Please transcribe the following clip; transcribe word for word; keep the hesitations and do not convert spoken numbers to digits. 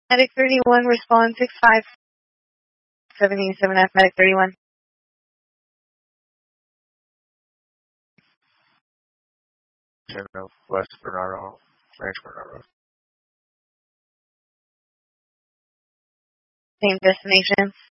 Medic thirty-one, respond six five seven eight seven F, Medic thirty-one. Of West Bernardo, Ranch Bernardo. Same destination.